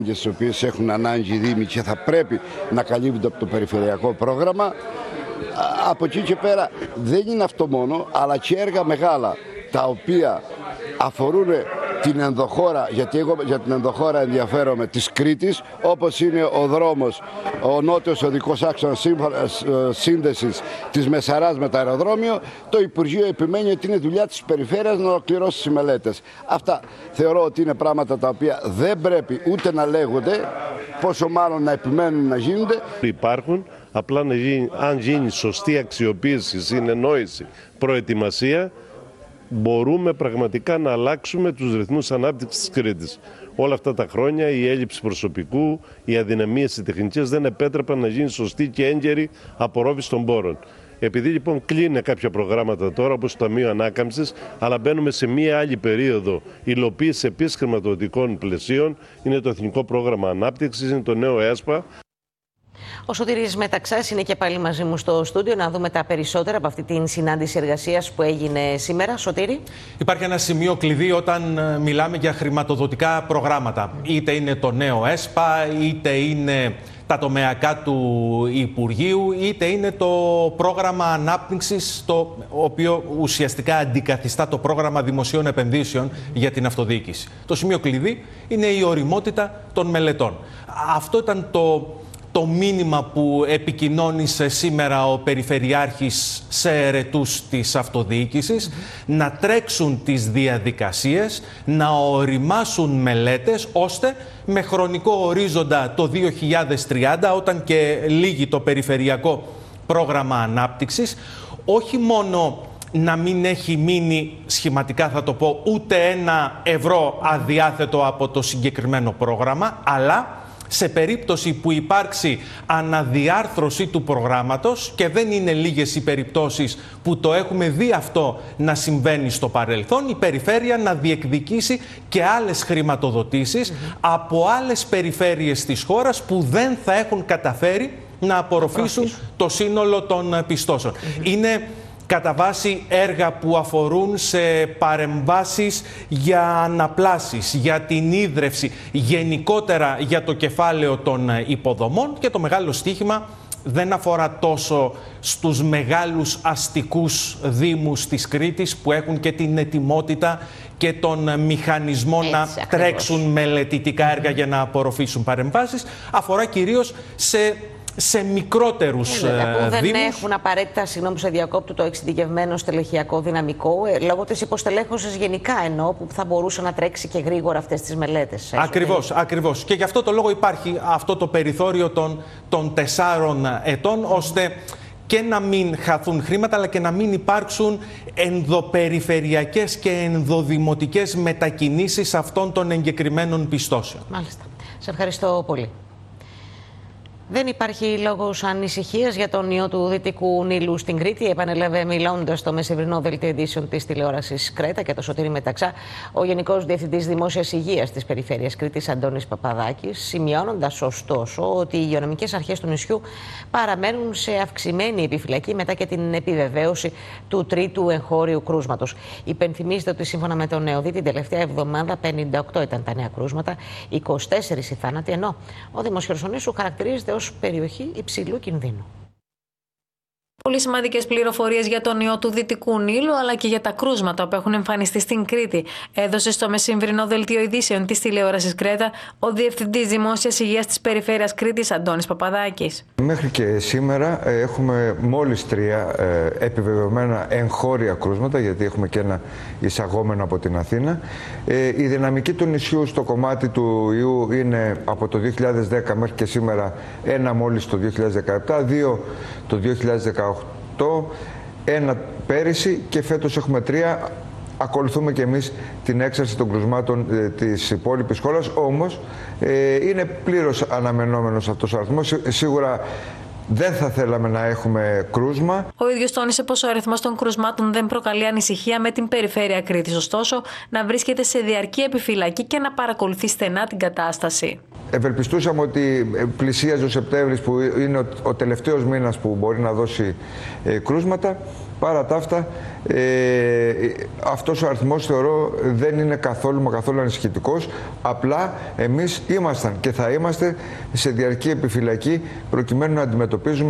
τις οποίες έχουν ανάγκη οι Δήμοι και θα πρέπει να καλύπτονται από το περιφερειακό πρόγραμμα. Από εκεί και πέρα δεν είναι αυτό μόνο, αλλά και έργα μεγάλα τα οποία αφορούν την ενδοχώρα, γιατί εγώ για την ενδοχώρα ενδιαφέρομαι, της Κρήτης, όπως είναι ο δρόμος, ο νότιος οδικός άξονας σύνδεσης της Μεσαράς με το αεροδρόμιο. Το Υπουργείο επιμένει ότι είναι δουλειά της περιφέρειας να ολοκληρώσει τις μελέτες. Αυτά θεωρώ ότι είναι πράγματα τα οποία δεν πρέπει ούτε να λέγονται, πόσο μάλλον να επιμένουν να γίνονται. Υπάρχουν, απλά αν γίνει σωστή αξιοποίηση, συνεννόηση, προετοιμασία, μπορούμε πραγματικά να αλλάξουμε τους ρυθμούς ανάπτυξης της Κρήτης. Όλα αυτά τα χρόνια η έλλειψη προσωπικού, οι αδυναμίες οι τεχνικές δεν επέτρεπαν να γίνει σωστή και έγκαιρη απορρόφηση των πόρων. Επειδή λοιπόν κλείνουν κάποια προγράμματα τώρα, όπως το Ταμείο Ανάκαμψης, αλλά μπαίνουμε σε μία άλλη περίοδο υλοποίηση επίσης χρηματοδοτικών πλαισίων, είναι το Εθνικό Πρόγραμμα Ανάπτυξης, είναι το νέο ΕΣΠΑ. Ο Σωτήρης Μεταξάς είναι και πάλι μαζί μου στο στούντιο να δούμε τα περισσότερα από αυτή την συνάντηση εργασίας που έγινε σήμερα. Σωτήρη. Υπάρχει ένα σημείο κλειδί όταν μιλάμε για χρηματοδοτικά προγράμματα. Είτε είναι το νέο ΕΣΠΑ, είτε είναι τα τομεακά του Υπουργείου, είτε είναι το πρόγραμμα ανάπτυξης, το οποίο ουσιαστικά αντικαθιστά το πρόγραμμα δημοσίων επενδύσεων για την αυτοδιοίκηση. Το σημείο κλειδί είναι η οριμότητα των μελετών. Αυτό ήταν το μήνυμα που επικοινώνησε σήμερα ο Περιφερειάρχης σε ερετούς της αυτοδιοίκησης, να τρέξουν τις διαδικασίες, να οριμάσουν μελέτες, ώστε με χρονικό ορίζοντα το 2030, όταν και λύγει το Περιφερειακό Πρόγραμμα Ανάπτυξης, όχι μόνο να μην έχει μείνει, σχηματικά θα το πω, ούτε €1 αδιάθετο από το συγκεκριμένο πρόγραμμα, αλλά σε περίπτωση που υπάρξει αναδιάρθρωση του προγράμματος, και δεν είναι λίγες οι περιπτώσεις που το έχουμε δει αυτό να συμβαίνει στο παρελθόν, η περιφέρεια να διεκδικήσει και άλλες χρηματοδοτήσεις από άλλες περιφέρειες της χώρας που δεν θα έχουν καταφέρει να απορροφήσουν το σύνολο των πιστώσεων. Είναι κατά βάση έργα που αφορούν σε παρεμβάσεις για αναπλάσεις, για την ίδρυυση, γενικότερα για το κεφάλαιο των υποδομών, και το μεγάλο στοίχημα δεν αφορά τόσο στους μεγάλους αστικούς δήμους της Κρήτης που έχουν και την ετοιμότητα και τον μηχανισμό να τρέξουν μελετητικά έργα για να απορροφήσουν παρεμβάσεις, αφορά κυρίως σε μικρότερους που δεν δήμους. έχουν απαραίτητα, συγγνώμη σε διακόπτω, το εξειδικευμένο στελεχειακό δυναμικό, λόγω της υποστελέχωσης γενικά εννοώ, που θα μπορούσε να τρέξει και γρήγορα αυτές τις μελέτες. Ακριβώς. Και γι' αυτό το λόγο υπάρχει αυτό το περιθώριο των 4 ετών, ώστε και να μην χαθούν χρήματα, αλλά και να μην υπάρξουν ενδοπεριφερειακές και ενδοδημοτικές μετακινήσεις αυτών των εγκεκριμένων πιστώσεων. Μάλιστα. Σε ευχαριστώ πολύ. Δεν υπάρχει λόγος ανησυχίας για τον ιό του Δυτικού Νείλου στην Κρήτη, επανέλαβε μιλώντας στο μεσημερινό δελτίο ειδήσεων της τηλεόρασης Κρέτα και το Σωτήρη Μεταξά ο Γενικός Διευθυντής Δημόσιας Υγείας της Περιφέρειας Κρήτης, Αντώνης Παπαδάκης, σημειώνοντας ωστόσο ότι οι υγειονομικές αρχές του νησιού παραμένουν σε αυξημένη επιφυλακή μετά και την επιβεβαίωση του τρίτου εγχώριου κρούσματος. Υπενθυμίζεται ότι σύμφωνα με τον ΕΟΔΗ την τελευταία εβδομάδα 58 ήταν τα νέα κρούσματα, 24 οι θάνατοι, ενώ ο Δήμος Χερσονήσου χαρακτηρίζεται ως περιοχή υψηλού κινδύνου. Πολύ σημαντικές πληροφορίες για τον ιό του Δυτικού Νείλου, αλλά και για τα κρούσματα που έχουν εμφανιστεί στην Κρήτη, έδωσε στο μεσημβρινό δελτίο ειδήσεων της τηλεόρασης Κρέτα ο Διευθυντής Δημόσιας Υγείας της Περιφέρειας Κρήτης, Αντώνης Παπαδάκης. Μέχρι και σήμερα έχουμε μόλις 3 επιβεβαιωμένα εγχώρια κρούσματα, γιατί έχουμε και ένα εισαγόμενο από την Αθήνα. Η δυναμική του νησιού στο κομμάτι του ιού είναι από το 2010 μέχρι και σήμερα 1 μόλις το 2017, 2 το 2018, 1 πέρυσι και φέτος έχουμε 3. Ακολουθούμε και εμείς την έξαρση των κρουσμάτων της υπόλοιπης χώρας, όμως είναι πλήρως αναμενόμενος αυτός ο αριθμός. Σίγουρα δεν θα θέλαμε να έχουμε κρούσμα. Ο ίδιος τόνισε πως ο αριθμός των κρουσμάτων δεν προκαλεί ανησυχία με την περιφέρεια Κρήτης, ωστόσο να βρίσκεται σε διαρκή επιφυλακή και να παρακολουθεί στενά την κατάσταση. Ευελπιστούσαμε ότι πλησίαζε ο Σεπτέμβρης, που είναι ο τελευταίος μήνας που μπορεί να δώσει κρούσματα. Παρά τα αυτά, αυτός ο αριθμός θεωρώ δεν είναι καθόλου ανησυχητικός. Απλά εμείς ήμασταν και θα είμαστε σε διαρκή επιφυλακή προκειμένου να αντιμετωπίζουμε